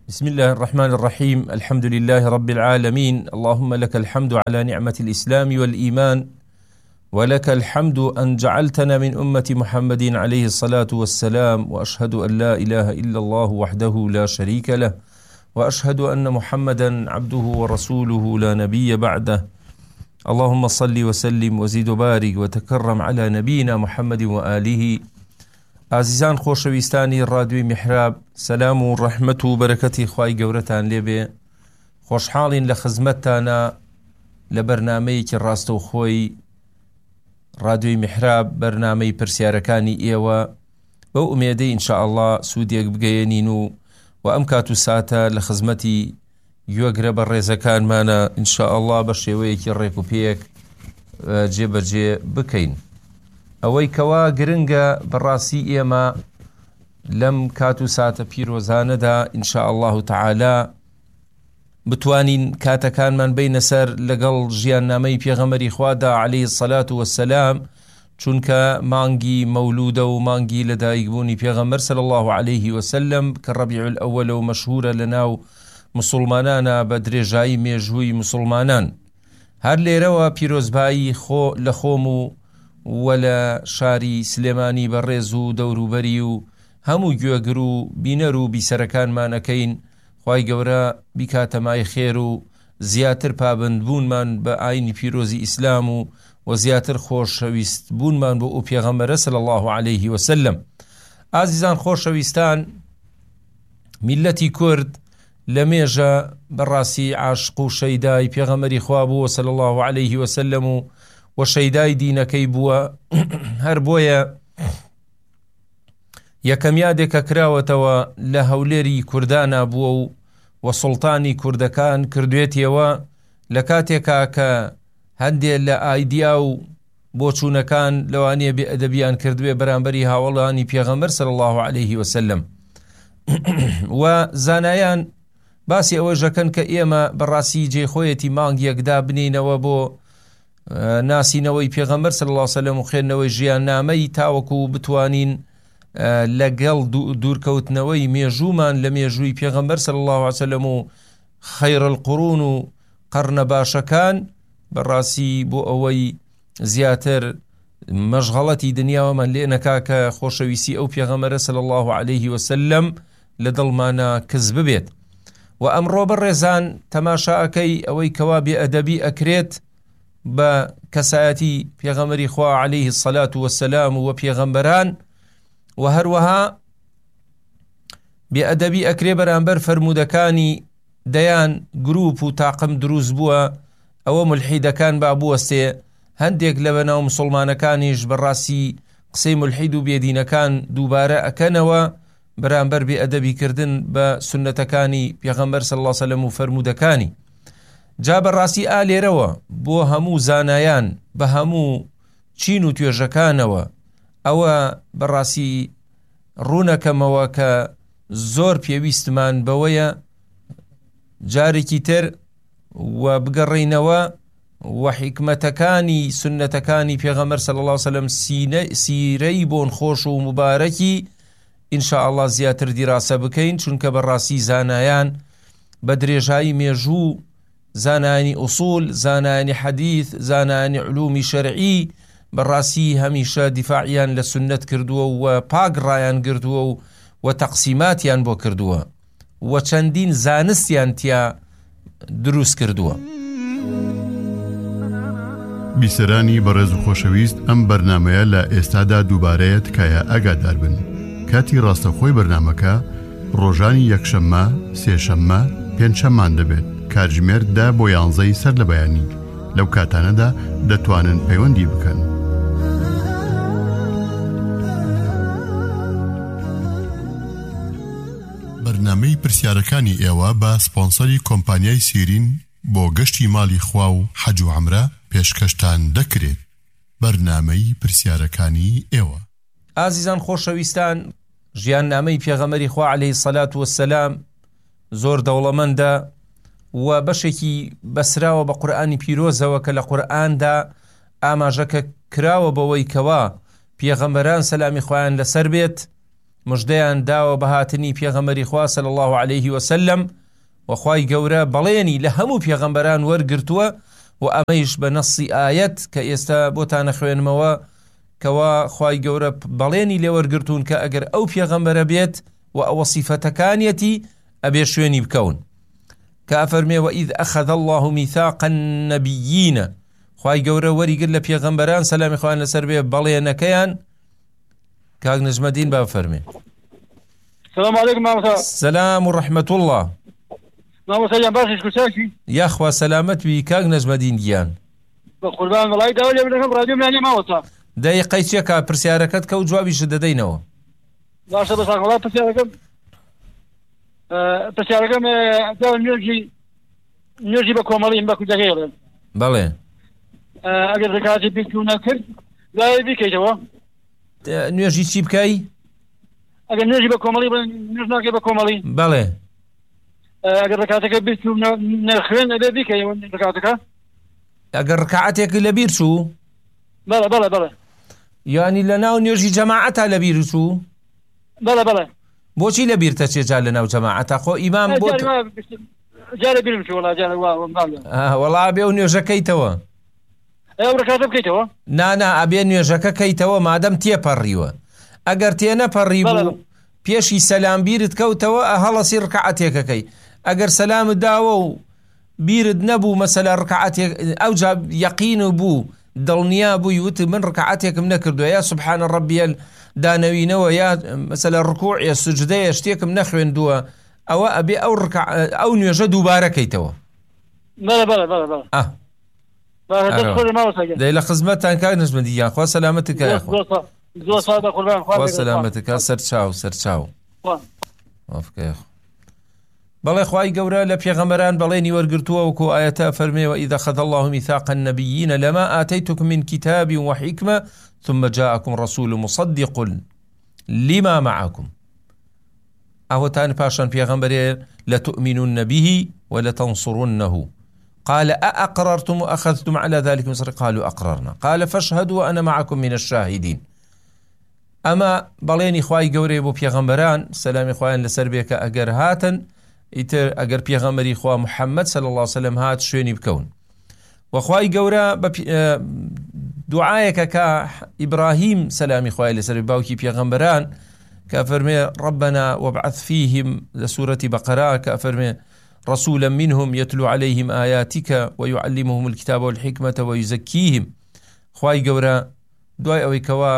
بسم الله الرحمن الرحيم. الحمد لله رب العالمين. اللهم لك الحمد على نعمة الإسلام والإيمان، ولك الحمد أن جعلتنا من أمة محمد عليه الصلاة والسلام، وأشهد أن لا إله إلا الله وحده لا شريك له، وأشهد أن محمدا عبده ورسوله لا نبي بعده. اللهم صل وسلم وزد وبارك وتكرم على نبينا محمد وآله. عزیزان خۆشەویستانی ڕادیۆی میحراب، سەلام و ڕەحمەت و بەرەکەتی خوای گەورەتان لێبێ. خۆشحاڵین لە خزمەتتانە لە بەرنامەیەکی ڕاستەوخۆی ڕادیۆی میحراب، بەرنامەی پرسیارەکانی ئێوە. بەو ئومێدەی ئینشاءالله سوودێک بگەیەنین و ئەم کات و ساتە لە خزمەتی گوێگرە بە ڕێزەکانمانە ئینشاءالله بە شێوەیەکی ڕێک و پێک جێبەجێ بکەین. ئەوەی کەوا گرنگە بەڕاستی ئێمە لەم کات و ساتە پیرۆزانەدا ئینشاءالله تعالی بتوانین کاتەکانمان بینە سەر لەگەڵ ژیاننامەی پێغەمبەری خوادا عەلەیهی السەلات وەسسەلام، چونکە مانگی مەولودە و مانگی لەدایکبوونی پێغەمبەر صلی الله عەلەیه وسلم کە ڕەبیع الأول و مەشهورە لەناو مسلمانانە بە درێژایی مێژووی مسلمانان. هەر لێرەوە پیرۆزبایی لە خۆم و لە شاری سلێمانی بەڕێز و دەوروبەری و هەموو گوێگر و بینەر و بیسەرەکانمانەکەین. خوای گەورە بیکاتەمای خێر و زیاتر پابندبوونمان بە ئاینی پیرۆزی ئیسلام و زیاتر خۆشەویست بوونمان بۆ ئەو پێغەمبەرە صلی الله عەلەیه وسلم. ئازیزان خۆشەویستان، میلەتی کورد لە مێژە بەڕاستی عاشق و شەیدای پێغەمبەری خوا بووە صلی الله عەلەیه وسلم و شەیدای دینەکەی بووە. هەر بۆیە یەکەم یادێکە کراوەتەوە لە هەولێری کوردانە بووە و سوڵتانی کوردەکان کردوێتیەوە لە کاتێکا کە هەندێک لە ئایدیا و بۆچوونەکان لەوانەیە بێئەدەبیان کردوێ بەرامبەری هاوڵانی پێغەمبەر صلی الله عەلەیه وسلم. و زانایان باسی ئەوە ژەکەن کە ئێمە بەڕاستی جێخۆیەتی مانگیەکدا بنینەوە بۆ ناسینەوەی پێغەمبەر صلی الله عەلەیه وسلم و خوێندنەوەی ژیاننامەی تاوەکو بتوانین لەگەڵ دوورکەوتنەوەی مێژوومان لە مێژووی پێغەمبەر صلی الله عەلەیه وسلم و خەیر القورون و قەرنە باشەکان بەڕاستی بۆ ئەوەی زیاتر مەشغەڵەتی دنیاوەمان لێ نەکا کە خۆشەویستی ئەو پێغەمبەرە صلی الله عەلەیه وسلم لە دڵمانە کەس ببێت. و ئەمڕۆ بەڕێزان تەماشاکەی ئەوەی کەوا بێئەدەبی ئەکرێت بە کەسایەتی پێغەمبەری خوا عەلەیه السەلات وەسسەلام و پێغەمبەران، و هەروەها بێئەدەبی ئەکرێ بەرامبەر فەرمودەکانی دەیان گروپ و تاقم دروست بووە ئەوە مولحیدەکان با بوەستێ. هەندێک لە بەناو مسلمانەکانیش بەڕاستی قسەی مولحید و بێدینەکان دووبارە ئەکەنەوە بەرامبەر بێئەدەبیکردن بە سونەتەکانی پێغەمبەر صلی الله عەلەیه وسلم و فەرمودەکانی. جا بەڕاستی ئالێرەوە بۆ هەموو زانایان بە هەموو چین و توێژەکانەوە ئەوە بەڕاستی ڕوونەکەمەوە کە زۆر پێویستمان بەوەیە جارێکی تر و بگەڕینەوە و حیکمەتەکانی سنەتەکانی پێغەمبەر صلی الله عەلەیه وسلم سیرەی بۆن خۆش و مبارەکی ئینشاءالله زیاتر دیراسە بکەین، چونکە بەڕاستی زانایان بە درێژایی مێژوو، زانانی ئوسول، زانانی حەدیث، زانانی علومی شەرعی بەڕاستی هەمیشە دیفاعیان لە سنت کردووە و پاک ڕایان گرتووە و تەقسیماتیان بۆ کردووە و چەندین زانستیان تیا دروست کردووە. بیسەرانی بەڕێز و خۆشەویست، ئەم بەرنامەیە لە ئێستادا دووبارەیە تکایە ئاگادار بن. کاتی ڕاستەخۆی بەرنامەکە ڕۆژانی یەکشەممە، سێشەممە، پێنجشەممان دەبێت. کاتژمێر 10 بۆ 11 سەر لە بەیانی. لەو کاتانەدا دەتوانن پەیوەندی بکەن. بەرنامەی پرسیارەکانی ئێوە بە سپۆنسەری کۆمپانیای سیرین بۆ گەشتی ماڵی خوا و حەج و عومرە پێشکەشتان دەکرێت. بەرنامەی پرسیارەکانی ئێوە. ئازیزان خۆشەویستان، ژیاننامەی پێغەمبەری خوا عەلەیهی السەلات وەسسەلام زۆر دەوڵەمەندە و بەشێکی بەسراوە بە قورئانی پیرۆزەوە کە لە قورئاندا ئاماژەکە کراوە بەوەی کەوا پێغەمبەران سەلامی خوایان لەسەر بێت مژدەیان داوە بە هاتنی پێغەمبەری خوا صلی الله عليه وسلم وخوای گەورە بەڵێنی لە هەموو پێغەمبەران وەرگرتووە و ئەمەیش بە نەسی ئایەت کە ئێستا بۆتانە خوێنمەوە کەوا خوای گەورە بەڵێنی لێ وەرگرتوون کە ئەگەر ئەو پێغەمبەرە بێت و ئەوە سیفەتەکانیەتی ئەبێ شوێنی بکەون کە ئەفەرمێ وئیذ ئەخەذ الله میثاق النەبیین خوای گەورە وەریگرت لە پێغەمبەران سەلامی خوایان لەسەر بێ بەڵێنەکەیان کاک نەجمەدین با بفەرمێ. السلام عليكم مامۆستا. سلام و ڕەحمەت الله. مامۆستا جان باشیش کوچاکی؟ یاخوا سەلامەت بی کاک نەجمەدین گیان. بەقوربان وڵای داوا لێ بدەکەم ڕادیۆم لانێ ماوەتا. دەیقەی چێکا پرسیارەکەت کە و جوابیشت دەدەینەوە. باشە بەساق وڵات پرسیارەکەم داوا نوێژی بە کۆمەڵی بە کوچەکەی بەڵێ. ئەگەر زەکاتی بیکو نەکرد لای بیکەیتەوە. نوێژی چی بکەی؟ ئەگەر نوێژی بە کۆمەڵی نوێژ ناکەی بە کۆمەڵی. بەڵێ. ئەگەر ڕکاتەکە بیکو نەخوێن ئەبێ بیکەیەوە ڕکاتەکە. ئەگەر ڕکعاتێکی لەبیر چوو؟ بەڵێ بەڵێ بەڵێ. یانی لە ناو نوێژی جەماعەتا لەبیر چوو؟ بەڵێ بەڵێ. بۆچی لەبیر تەچێجا لە ناو جەماعەتا خۆ ئیمام بۆ جارە بیرم چوو وڵا جارە وەڵا بێ و نوێژەکەیتەوە. ئەو ڕکاتە بکەیتەوە؟ نانا ئەبێ نوێژەکە کەیتەوە مادەم تێپەڕیوە. ئەگەر تێنەپەڕی بوو پێشی سەلام بیرت کەوتەوە هەڵەسی ڕکعاتێکەکەی. ئەگەر سەلامت داوە و بیرت نەبوو مەسەلا ڕکعاتێک ئەوجا یەقین بوو دڵنیا بووی وت من ڕکعاتێکم نەکردووە یا سوبحانە ڕەبیەل دانەوینەوە یا مەسەلا ڕکوع یا سوجدەیە شتێکم نەخوێندووە ئەوە ئەبێ ئەو نوێژە دووبارەکەیتەوە. بەڵێ بەڵێ بەڵێ بەڵێ. دەی لە خزمەتتان کاک نەجمەدیان خوا سەلامەتت خوا سەلامەتەکە سەرچاو سەرچاو. بەڵێ خوای گەورە لە پێغەمبەران بەڵێنی وەرگرتووە وەکو ئایەتە فەرمێوە ئیذ ئەخەذ الله میثاق النەبیین لەما ئاتەیتکم من کتاب وحکمة ثم جاءكم رسول مصدق لما معكم. ئەوەتان پاشان پێغەمبەرێ لتؤمنن به ولتنصرنه قال أأقررتم وأخذتم على ذلك مصر قالوا أقررنا قال فاشهدوا وأنا معكم من الشاهدين. أما بەڵێنی خوای گەورەی بۆ پێغەمبەران سەلامی خوایان لەسەر بێ کە ئەگەر هاتن ئیتر ئەگەر پێغەمبەری خوا محەممەد صلی الله عليه وسلم هات شوێنی بکەون. وخوای گەورە دوعایەکە کە ئیبراهیم سەلامی خوای لەسەر باوکی پێغەمبەران کە فەرمێ ربنا وابعث فيهم لسورة بقرة كأفرمي رسولا منهم يتلو عليهم آياتك ويعلمهم الكتاب والحكمة ويزكيهم. خواي قورا دواي أوي كوا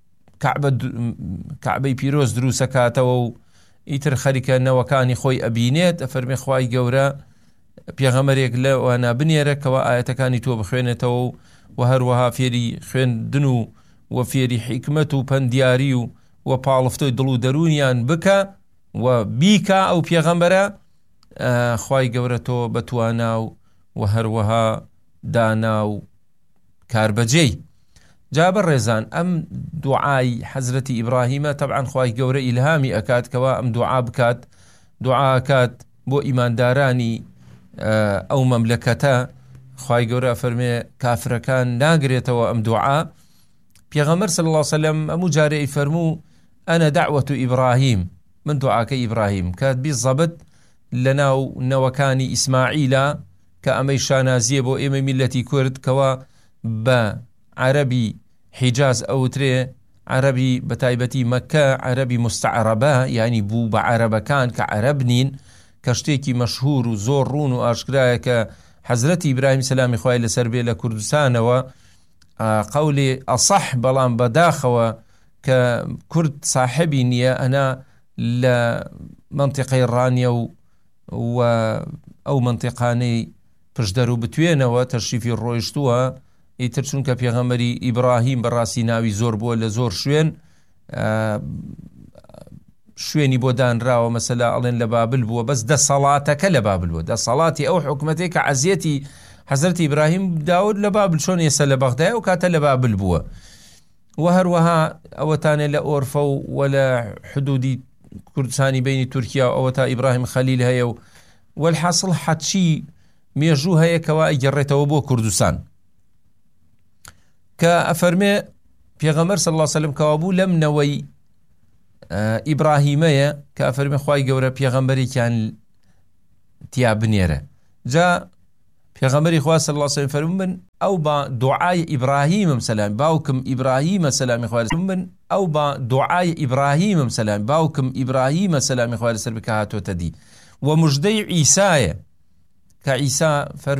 كعبي بيروز دروسكاتو ئیتر خەریکە نەوەکانی خۆی ئەبینێت ئەفەرمێ خوای گەورە پێغەمبەرێک لەوانە بنێرە کەوا ئاەتەکانی تۆ بخوێنێتەوە و هەروەها فێری خوێندن و فێری حیکمەت و پەندیاری و پاڵفتۆی دڵ و دەرونیان بکە و بیکە ئەو پێغەمبەرە خوای گەورە تۆ بەتوانا و هەروەها دانا و کاربەجێی. جا بەڕێزان ئەم دوعای حەزرەتی ئیبراهیمە تەبعاً خوای گەورە ئیلهامی ئەکات کەوا ئەم دوعا بکات دوعاکات بۆ ئیماندارانی ئەو مەملەکەتە. خوای گەورە فەرمێ کافرەکان ناگرێتەوە ئەم دوعا. پێغەمبەر صلی الله علیه وسلم ئەموو جارێ فەرموو ئەنە دعوەت ئیبراهیم من دوعاکە ئیبراهیم کات بیزەبت لەناو نەوەکانی ئیسماعیلە کە ئەمەی شانازیە بۆ ئێمە میلەتی کورد کەوا بە عەرەبی حیجاز ئەوترێ عەرەبی بەتایبەتی مەکە عەرەبی مستعرەبە یعنی بوو بە عەرەبەکان کە عەرەب نین کە شتێکی مەشهور و زۆر ڕوون و ئاشکرایە کە حەزرەتی ئیبراهیم سەلامی خوای لەسەر بێ لە کوردستانەوە قەولێ ئەصەح بەڵام بەداخەوە کە کورد صاحبی نییە ئەنا لە منطقەی ڕانیە و ئەو منطقانەی پشدەر و بتوێنەوە تەشریفی ڕۆیشتووە ئیتر چونکە پێغەمبەری ئیبراهیم بەڕاستی ناوی زۆر بووە لە زۆر شوێنی بۆ دانراوە مەسەلا ئەڵێن لە بابل بووە بەس دەسەڵاتەکە لە بابل بووە دەسەڵاتی ئەو حکومەتێک کە عەزیەتی حەزرەتی ئیبراهیم داود لە بابل چۆن ئێستا لە بەغدایە و کاتە لە بابل بووە و هەروەها ئەوەتانێ لە ئۆرفە و لە حدودی کوردستانی بینی تورکیا و ئەوە تا ئیبراهیم خەلیل هەیە و والحاصل حەچی مێژوو هەیە کەوا ئەیگەڕێتەوە بۆ کوردستان کە ئەفەرمێ پێغەمبەر صلی الله علیه وسلم کەوا بوو لەم نەوەی ئیبراهیمەیە کە فەرمی خوای گەورە پێغەمبەرێکیان تیا بنێرە. جا پێغەمبەری خوا صلی الله علیه و سلم فەرموون من ئەو بە دوعای ئیبراهیمم سەلامی باوکم ئیبراهیمە سەلامی خوا لەسەر من ئەو بە دوعای ئیبراهیمم سەلامی باوکم ئیبراهیمە سەلامی خوا لەسەر بکە هاتۆتە دی و موژدەی عیسایە کە عیسا